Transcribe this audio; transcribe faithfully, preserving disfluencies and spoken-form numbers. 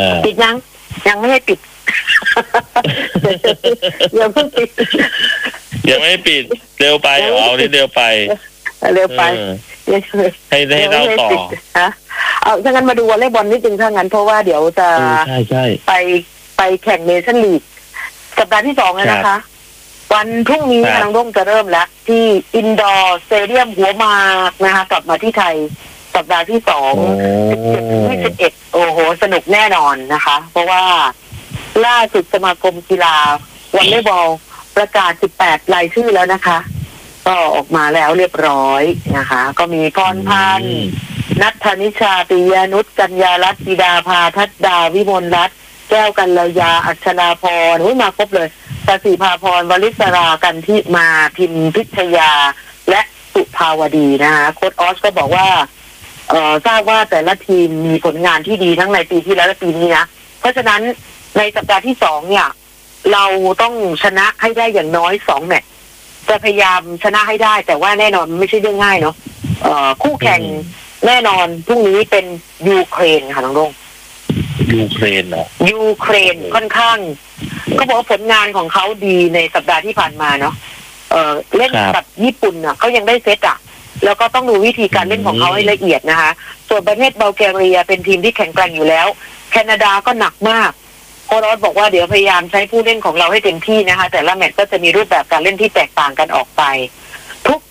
ปิดยังยังไม่ให้ปิดยังไม่ปิดยังไม่ปิดเร็วไปเอานี่เร็วไปเร็วไปให้ให้เล่าต่อฮะเอาถ้างั้นมาดูวอลเลย์บอลนิดนึงถ้างั้นเพราะว่าเดี๋ยวจะใช่ใช่ไปไปแข่งเนชั่นลีกสัปดาห์ที่สองแล้วนะคะวันพรุ่งนี้ทางร่มจะเริ่มแล้วที่อินดอร์สเตเดียมหัวหมากนะคะกลับมาที่ไทยสัปดาห์ที่สองสิบเจ็ดยี่สิบเอ็ดโอ้โหสนุกแน่นอนนะคะเพราะว่าล่าสุดสมาคมกีฬาวอลเลย์บอลประกาศสิบแปดรายชื่อแล้วนะคะก็ออกมาแล้วเรียบร้อยนะคะก็มีพรพันธ์นัทธนิชาปิยานุชกัญญารัตน์ธิดาภาทัศดาวิมลรัตน์แก้วกัลยาอัชนาพรโอ้ยมาครบเลยศศิภาพรวลิศรากันที่มาพิมพิชยาและสุภาวดีนะคะโค้ชออสก็บอกว่าเอ่อทราบว่าแต่ละทีมมีผลงานที่ดีทั้งในปีที่แล้วและปีนี้นะเพราะฉะนั้นในสัปดาห์ที่สองเนี่ยเราต้องชนะให้ได้อย่างน้อยสองแมตช์จะพยายามชนะให้ได้แต่ว่าแน่นอนไม่ใช่เรื่องง่ายเนาะเอ่อคู่แข่งแน่นอนพรุ่งนี้เป็นยูเครนค่ะน้องรงยูเครนเหรอยูเครนค่อนข้างก็บอกว่าผลงานของเขาดีในสัปดาห์ที่ผ่านมาเนาะเอ่อเล่นกับญี่ปุ่นอ่ะเขายังได้เซตอ่ะแล้วก็ต้องดูวิธีการเล่นของเขาให้ละเอียดนะคะส่วนประเทศบัลแกเรียเป็นทีมที่แข็งแกร่งอยู่แล้วแคนาดาก็หนักมากโค้ชออสบอกว่าเดี๋ยวพยายามใช้ผู้เล่นของเราให้เต็มที่นะคะแต่ละแมตช์ก็จะมีรูปแบบการเล่นที่แตกต่างกันออกไปทุก